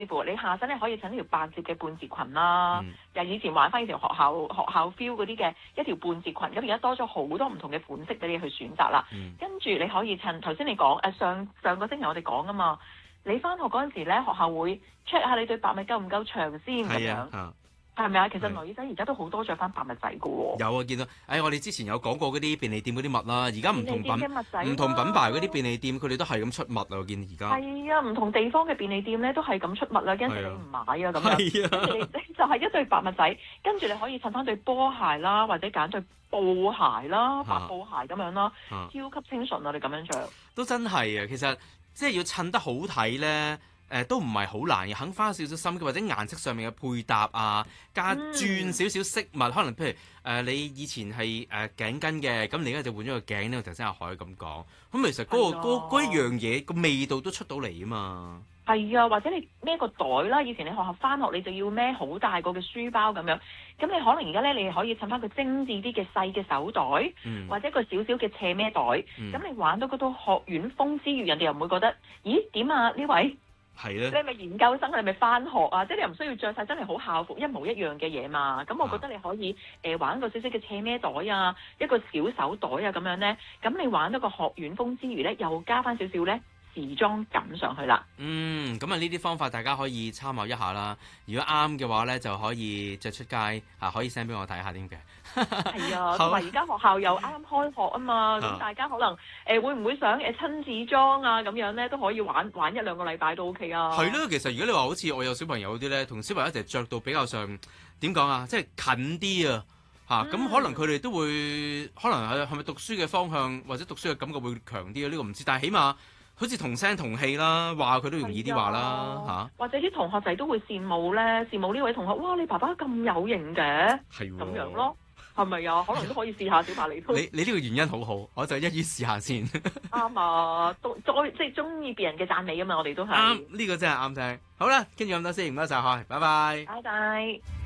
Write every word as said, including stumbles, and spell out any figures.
乎你下身咧可以襯一條八折嘅半截裙啦， 嗯又以前玩翻呢條學校學校 feel 嗰啲嘅一條半截裙，咁而家多咗好多唔同嘅款式俾你去選擇啦。 嗯跟住你可以襯頭先你講誒上上個星期我哋講啊嘛，你翻學嗰陣時咧學校會 check 下你對白襪夠唔夠長先咁係樣。 啊。 係咪啊？其實係女仔而家都好多着翻白襪仔嘅喎。 有啊，見到，誒、哎，我哋之前有講過嗰啲便利店嗰啲襪啦，而家唔同便利店品嘅襪仔唔同品牌嗰啲便利店，佢哋都係咁出襪啊！我見而家係啊，唔同地方嘅便利店咧都係咁出襪啦，跟住你唔買啊咁樣， 係啊跟住你你就係一對白襪仔，跟住你可以襯翻對波鞋啦，或者揀對布鞋啦、白布鞋咁樣啦， 啊超級清純啊！你咁樣着。 都真係啊！其實即係要襯得好睇咧。誒都唔係好難嘅，肯花少少心機，或者顏色上面嘅配搭啊，加轉少少飾物，可能譬如誒、呃、你以前係誒、呃、頸巾嘅，咁你而家就換咗個頸呢，頭先阿海咁講，咁其實嗰、那個嗰嗰一樣嘢個味道都出到嚟啊嘛。 係啊，或者你孭個袋啦，以前你學校翻學你就要孭好大個嘅書包咁樣，咁你可能而家咧你可以襯翻個精緻啲嘅細嘅手袋， 嗯、 或者個少少嘅斜孭袋，咁、 嗯、 你玩到嗰套學院風之餘，人哋又唔會覺得，咦點啊呢位？ 係咧， 你係咪研究生？你係咪翻學啊？即係你又唔需要着晒真係好校服一模一樣嘅嘢嘛？咁我覺得你可以誒、呃、玩個少少嘅斜孭袋啊，一個小手袋啊咁樣咧。咁你玩到個學院風之餘咧，又加翻少少咧時裝感上去啦。 嗯，咁啊呢啲方法大家可以參考一下啦。如果啱嘅話咧，就可以着出街啊，可以 send 俾我睇下添嘅。 係啊，同埋而家學校又啱啱開學啊嘛，咁大家可能誒、呃、會唔會想誒親子裝啊咁樣咧，都可以玩玩一兩個禮拜都 OK 啊。 係咯，其實如果你話好似我有小朋友嗰啲咧，同小朋友一齊着到比較上點講啊，即係近啲啊嚇，咁、嗯、可能佢哋都會可能係係咪讀書嘅方向或者讀書嘅感覺會強啲啊？呢、呢個唔知，但係起碼好似同聲同氣啦，話佢都容易啲話啦嚇。 或者啲同學仔都會羨慕咧，羨慕呢位同學，哇！你爸爸咁有型嘅， 係咁樣咯。係咪啊？可能都可以試下小白梨都。 你你呢個原因好好，我就一於試下先。 啱啊，都再即係中意別人嘅讚美啊嘛，我哋都係。 啱，呢個真係啱聽。好啦，跟住咁多先，唔該晒，拜拜。 拜拜。